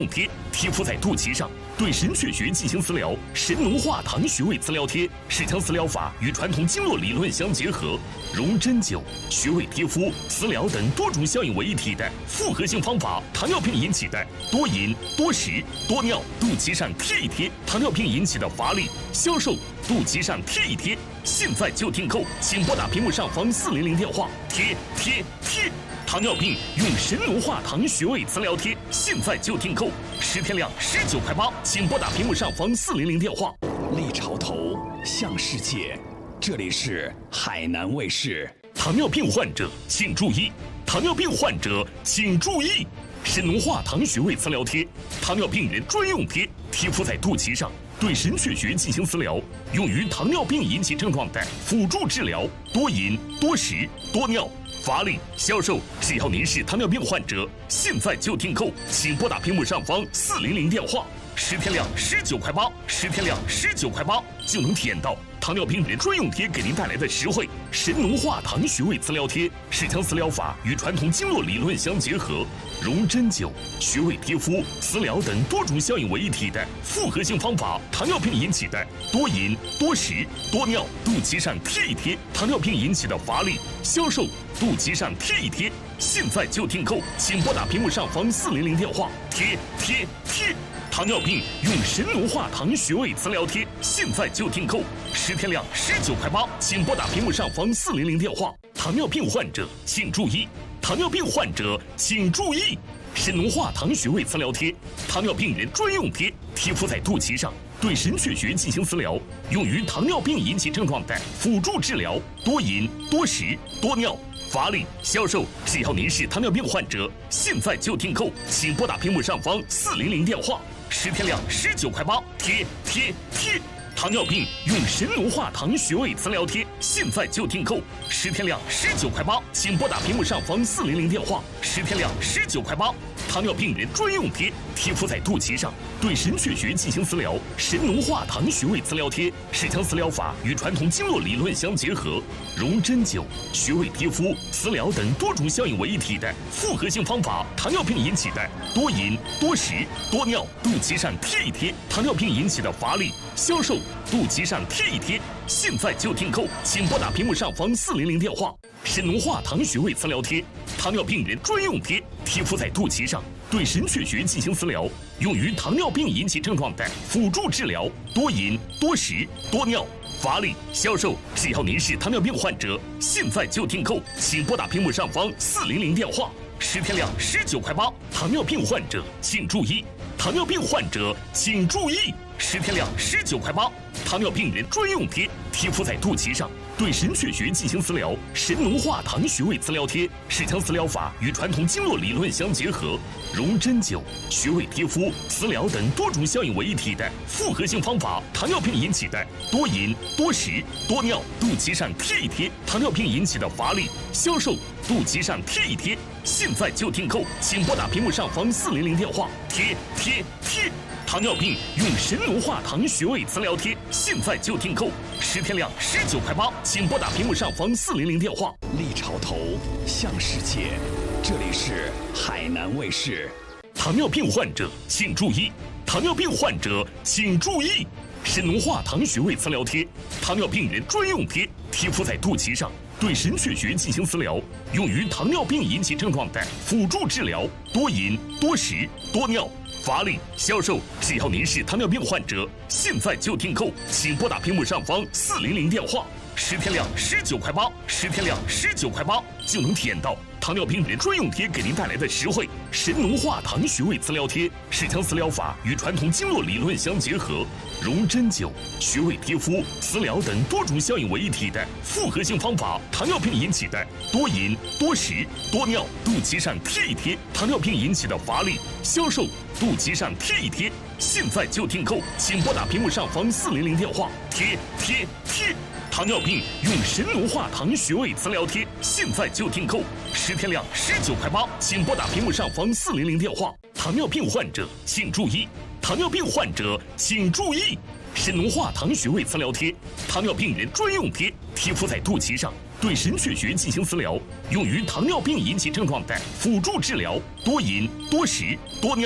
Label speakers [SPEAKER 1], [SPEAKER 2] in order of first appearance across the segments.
[SPEAKER 1] 贴贴敷在肚脐上，对神阙穴进行磁疗。神农化堂穴位磁疗贴是将磁疗法与传统经络理论相结合，融针灸、穴位贴敷、磁疗等多种效应为一体的复合性方法。糖尿病引起的多饮、多食、多尿，肚脐上贴一贴；糖尿病引起的乏力、消瘦，肚脐上贴一贴。现在就订购，请拨打屏幕上方400电话，贴。糖尿病用神农化堂穴位磁疗贴，现在就订购，10天量19块8，请拨打屏幕上方400电话。
[SPEAKER 2] 立潮头，向世界，这里是海南卫视。
[SPEAKER 1] 糖尿病患者请注意，糖尿病患者请注意，神农化堂穴位磁疗贴，糖尿病人专用贴，贴敷在肚脐上，对神阙穴进行磁疗，用于糖尿病引起症状的辅助治疗。多饮、多食、多尿、乏力、消瘦，只要您是糖尿病患者，现在就订购，请拨打屏幕上方400电话。10天量19块8，10天量19块8，就能体验到糖尿病人专用贴给您带来的实惠。神农化堂穴位磁疗贴是将磁疗法与传统经络理论相结合，融针灸、穴位贴敷、磁疗等多种效应为一体的复合性方法。糖尿病引起的多饮、多食、多尿，肚脐上贴一贴；糖尿病引起的乏力、消瘦，肚脐上贴一贴。现在就订购，请拨打屏幕上方400电话，贴。糖尿病用神农化堂穴位磁疗贴，现在就订购，10天量19块8，请拨打屏幕上方400电话。糖尿病患者请注意，糖尿病患者请注意，神农化堂穴位磁疗贴，糖尿病人专用贴，贴敷在肚脐上，对神阙穴进行磁疗，用于糖尿病引起症状的辅助治疗。多饮、多食、多尿、乏力、消瘦，只要您是糖尿病患者，现在就订购，请拨打屏幕上方400电话。10天量19块8，贴。糖尿病用神农化堂穴位磁疗贴，现在就订购，10天量19块8，请拨打屏幕上方400电话。10天量19块8，糖尿病人专用贴，贴敷在肚脐上，对神阙穴进行磁疗。神农化堂穴位磁疗贴是将磁疗法与传统经络理论相结合，融针灸、穴位贴敷、磁疗等多种效应为一体的复合性方法。糖尿病引起的多饮、多食、多尿，肚脐上贴一贴；糖尿病引起的乏力、消瘦，肚脐上贴一贴。现在就订购，请拨打屏幕上方400电话。神农化堂穴位磁疗贴，糖尿病人专用贴，贴敷在肚脐上，对神阙穴进行磁疗，用于糖尿病引起症状的辅助治疗。多饮、多食、多尿、乏力、消瘦，只要您是糖尿病患者，现在就订购，请拨打屏幕上方400电话。10天量19块8，糖尿病患者请注意，糖尿病患者请注意，10天量19块8，糖尿病人专用贴，贴敷在肚脐上，对神阙穴进行磁疗。神农化堂穴位磁疗贴是将磁疗法与传统经络理论相结合，融针灸、穴位贴敷、磁疗等多种效应为一体的复合性方法。糖尿病引起的多饮、多食、多尿，肚脐上贴一贴；糖尿病引起的乏力、消瘦，肚脐上贴一贴。现在就订购，请拨打屏幕上方400电话，贴。糖尿病用神农化堂穴位磁疗贴，现在就订购，10天量19块8，请拨打屏幕上方400电话。
[SPEAKER 2] 立潮头，向世界，这里是海南卫视。
[SPEAKER 1] 糖尿病患者请注意，糖尿病患者请注意，神农化堂穴位磁疗贴，糖尿病人专用贴，贴敷在肚脐上，对神阙穴进行磁疗，用于糖尿病引起症状的辅助治疗。多饮、多食、多尿、乏力、消瘦，只要您是糖尿病患者，现在就订购，请拨打屏幕上方400电话。10天量19块8，10天量19块8，就能体验到糖尿病人专用贴给您带来的实惠。神农化堂穴位磁疗贴是将磁疗法与传统经络理论相结合，融针灸、穴位贴敷、磁疗等多种效应为一体的复合性方法。糖尿病引起的多饮、多食、多尿，肚脐上贴一贴；糖尿病引起的乏力、消瘦，肚脐上贴一贴。现在就订购，请拨打屏幕上方400电话，贴。糖尿病用神农化堂穴位磁疗贴，现在就订购，10天量19块8，请拨打屏幕上方400电话。糖尿病患者请注意，糖尿病患者请注意，神农化堂穴位磁疗贴，糖尿病人专用贴，贴敷在肚脐上，对神阙穴进行磁疗，用于糖尿病引起症状的辅助治疗。多饮、多食、多尿、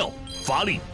[SPEAKER 1] 发令